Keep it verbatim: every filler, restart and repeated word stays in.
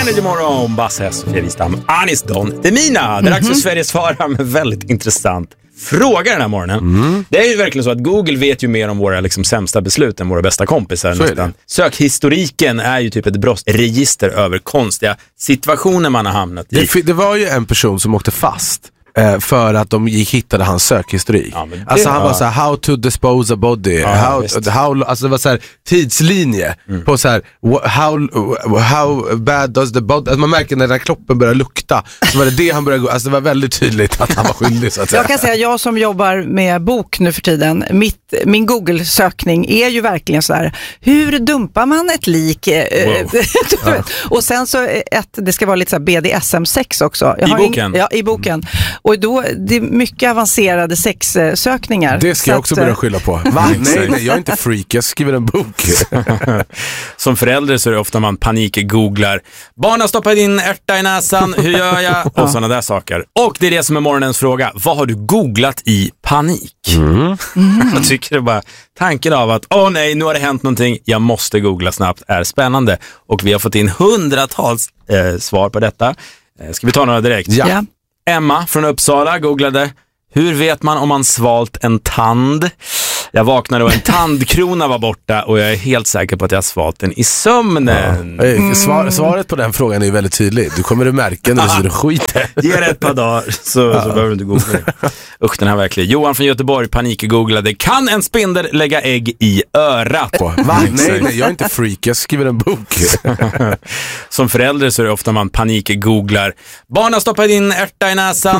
god morgon, Basse Hess och Fredrikstam, Anis Don Demina. Det är dags för Sveriges svara med väldigt intressant fråga den här morgonen. Mm. Det är ju verkligen så att Google vet ju mer om våra liksom sämsta beslut än våra bästa kompisar. Nästan. Sökhistoriken är ju typ ett brottsregister över konstiga situationer man har hamnat i. Det, det var ju en person som åkte fast eh, för att de gick hittade hans sökhistorik. Ja, det, alltså han ja. var så här, how to dispose a body. Ja, how, how, alltså det var så här tidslinje mm. på så här how, how bad does the body. Alltså man märker när den här kroppen börjar lukta, så var det det han började gå. Alltså det var väldigt tydligt att han var skyldig, så att säga. Jag kan säga, jag som jobbar med bok nu för tiden, mitt, min Google-sökning är ju verkligen så här, hur dumpar man ett lik? Wow. ja. Och sen så ett, det ska vara lite så här B D S M sex också. Jag I boken? In, ja, i boken. Mm. Och då, det är mycket avancerade sexsökningar. Det ska jag också börja skylla på. Va? nej, nej, jag är inte freak, jag skriver en bok. Som förälder så är det ofta man panik-googlar. Barn har stoppat in ärta i näsan, hur gör jag? Och sådana där saker. Och det är det som är morgonens fråga. Vad har du googlat i panik? Mm. Mm. Jag tycker det bara tanken av att åh nej, nu har det hänt någonting, jag måste googla snabbt, är spännande. Och vi har fått in hundratals eh, svar på detta. Eh, ska vi ta några direkt? Ja. Ja. Emma från Uppsala googlade: hur vet man om man svalt en tand? Jag vaknade och en tandkrona var borta och jag är helt säker på att jag har svalt den i sömnen. Ja. Mm. Svar, svaret på den frågan är ju väldigt tydligt. Du kommer att märka när du skiter. Ge det ett par dagar så, ja. så behöver du inte googla det. Usch, den här verkligen. Johan från Göteborg panik-googlade: kan en spindel lägga ägg i örat? Va? Nej, nej, jag är inte freak, jag skriver en bok. Som förälder så är det ofta man panik-googlar. Barn har stoppat in ärta i näsan,